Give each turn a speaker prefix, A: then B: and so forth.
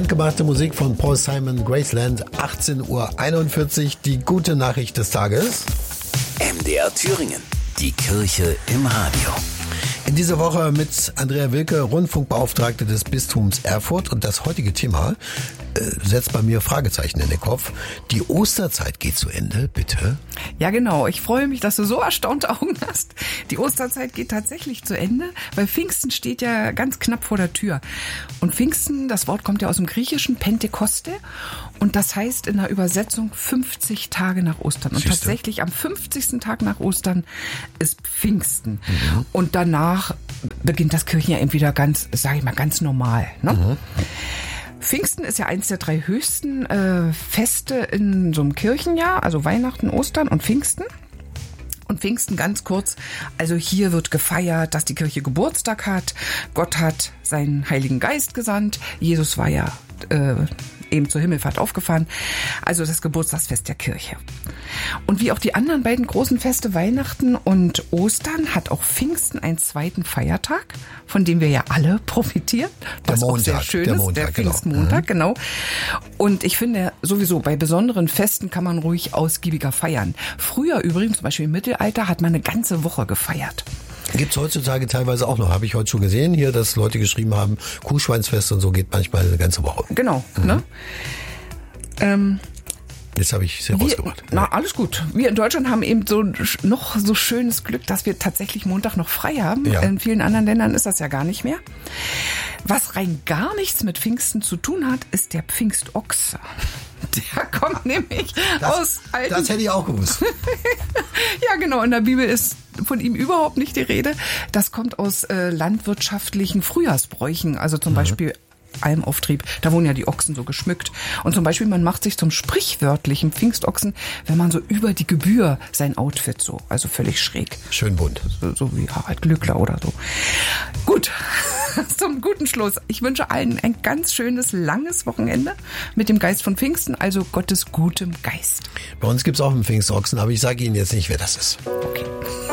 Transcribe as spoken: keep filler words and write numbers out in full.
A: Handgemachte Musik von Paul Simon, Graceland, achtzehn Uhr einundvierzig. Die gute Nachricht des Tages.
B: M D R Thüringen, die Kirche im Radio.
A: In dieser Woche mit Andrea Wilke, Rundfunkbeauftragte des Bistums Erfurt. Und das heutige Thema äh, setzt bei mir Fragezeichen in den Kopf. Die Osterzeit geht zu Ende, bitte.
C: Ja, genau. Ich freue mich, dass du so erstaunte Augen hast. Die Osterzeit geht tatsächlich zu Ende, weil Pfingsten steht ja ganz knapp vor der Tür. Und Pfingsten, das Wort kommt ja aus dem Griechischen, Pentekoste. Und das heißt in der Übersetzung fünfzig Tage nach Ostern. Und
A: Siehste?
C: tatsächlich am fünfzigsten Tag nach Ostern ist Pfingsten. Mhm. Und danach beginnt das Kirchenjahr eben wieder ganz, sage ich mal, ganz normal. Ne? Mhm. Pfingsten ist ja eins der drei höchsten äh, Feste in so einem Kirchenjahr, also Weihnachten, Ostern und Pfingsten. Und Pfingsten ganz kurz, also hier wird gefeiert, dass die Kirche Geburtstag hat. Gott hat seinen Heiligen Geist gesandt. Jesus war ja äh, eben zur Himmelfahrt aufgefahren. Also das Geburtstagsfest der Kirche. Und wie auch die anderen beiden großen Feste, Weihnachten und Ostern, hat auch Pfingsten einen zweiten Feiertag, von dem wir ja alle profitieren. Was
A: der Montag,
C: auch sehr schön
A: der
C: ist,
A: Montag,
C: der Pfingstmontag, genau. genau. Und ich finde sowieso, bei besonderen Festen kann man ruhig ausgiebiger feiern. Früher übrigens, zum Beispiel im Mittelalter, hat man eine ganze Woche gefeiert.
A: Gibt's heutzutage teilweise auch noch, habe ich heute schon gesehen hier, dass Leute geschrieben haben, Kuhschweinsfest und so geht manchmal eine ganze Woche.
C: Genau, mhm. ne? Ähm,
A: Jetzt habe ich sehr rausgemacht.
C: Na, alles gut. Wir in Deutschland haben eben so noch so schönes Glück, dass wir tatsächlich Montag noch frei haben. Ja. In vielen anderen Ländern ist das ja gar nicht mehr. Was rein gar nichts mit Pfingsten zu tun hat, ist der Pfingstochse. Der kommt nämlich
A: das,
C: aus alten...
A: Das hätte ich auch gewusst.
C: Ja, genau. In der Bibel ist von ihm überhaupt nicht die Rede. Das kommt aus äh, landwirtschaftlichen Frühjahrsbräuchen. Also zum mhm. Beispiel Almauftrieb. Da wurden ja die Ochsen so geschmückt. Und zum Beispiel, man macht sich zum sprichwörtlichen Pfingstochsen, wenn man so über die Gebühr sein Outfit so, also völlig schräg.
A: Schön bunt.
C: So, so wie Harald Glückler oder so. Gut, zum guten Schluss. Ich wünsche allen ein ganz schönes, langes Wochenende mit dem Geist von Pfingsten, also Gottes gutem Geist.
A: Bei uns gibt's auch einen Pfingstochsen, aber ich sage Ihnen jetzt nicht, wer das ist.
C: Okay.